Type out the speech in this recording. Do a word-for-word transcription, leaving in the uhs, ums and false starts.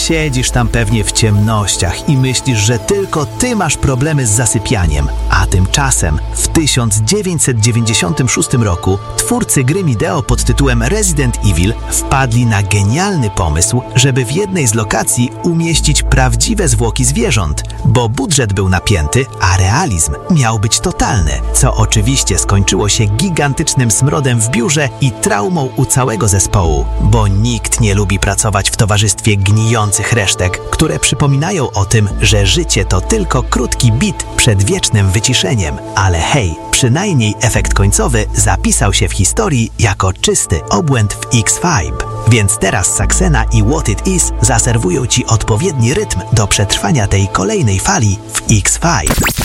Siedzisz tam pewnie w ciemnościach i myślisz, że tylko ty masz problemy z zasypianiem. A tymczasem w tysiąc dziewięćset dziewięćdziesiątym szóstym roku twórcy gry wideo pod tytułem Resident Evil wpadli na genialny pomysł, żeby w jednej z lokacji umieścić prawdziwe zwłoki zwierząt, bo budżet był napięty, a realizm miał być totalny, co oczywiście skończyło się gigantycznym smrodem w biurze i traumą u całego zespołu, bo nikt nie lubi pracować w towarzystwie gnijących resztek, które przypominają o tym, że życie to tylko krótki bit przed wiecznym wyciszeniem. Ale hej, przynajmniej efekt końcowy zapisał się w historii jako czysty obłęd w X-Five. Więc teraz Saxena i What It Is zaserwują ci odpowiedni rytm do przetrwania tej kolejnej fali w X-Five.